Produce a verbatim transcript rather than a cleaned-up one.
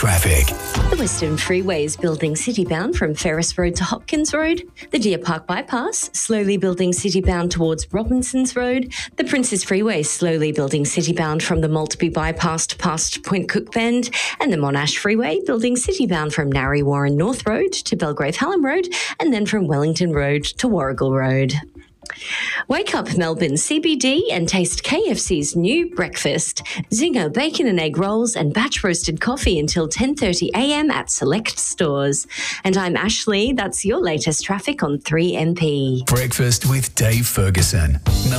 traffic. The Western Freeway is building citybound from Ferris Road to Hopkins Road. The Deer Park Bypass slowly building citybound towards Robinsons Road. The Princes Freeway slowly building citybound from the Maltby Bypass to past Point Cook Bend. And the Monash Freeway building citybound from Narre Warren North Road to Belgrave Hallam Road, and then from Wellington Road to Warrigal Road. Wake up Melbourne C B D and taste K F C's new breakfast. Zinger bacon and egg rolls and batch roasted coffee until ten thirty a m at select stores. And I'm Ashley. That's your latest traffic on three M P. Breakfast with Dave Ferguson.